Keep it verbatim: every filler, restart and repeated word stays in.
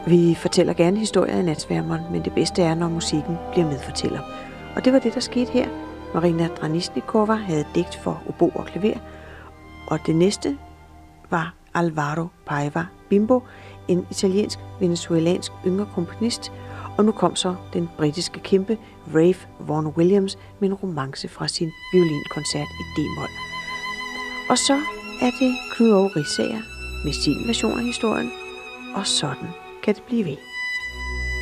Vi fortæller gerne historier i Natsværmeren, men det bedste er, når musikken bliver medfortæller. Og det var det, der skete her. Marina Dranisnikova havde digt for obo og klaver, og det næste var Alvaro Paiva Bimbo, en italiensk-venezuelansk yngre komponist, og nu kom så den britiske kæmpe Ralph Vaughan Williams med en romance fra sin violinkoncert i D-mol. Og så er det Knud Aage Riisager med sin version af historien, og sådan kan det blive ved.